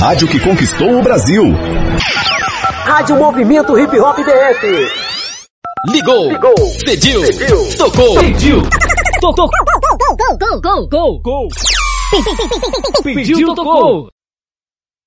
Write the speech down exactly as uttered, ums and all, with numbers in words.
rádio que conquistou o Brasil. Rádio Movimento Hip Hop D F. Ligou, Ligou. Pediu. Pediu. Tocou. Pediu. Tocou. Go, go, go, go, go, go. Pediu, tocou.